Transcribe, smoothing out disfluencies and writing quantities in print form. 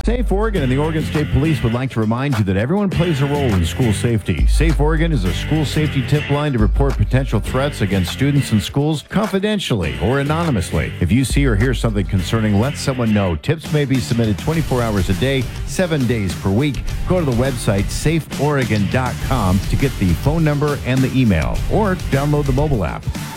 Safe Oregon and the Oregon State Police would like to remind you that everyone plays a role in school safety. Safe Oregon is a school safety tip line to report potential threats against students in schools confidentially or anonymously. If you see or hear something concerning, let someone know. Tips may be submitted 24 hours a day, 7 days per week. Go to the website safeoregon.com to get the phone number and the email, or download the mobile app.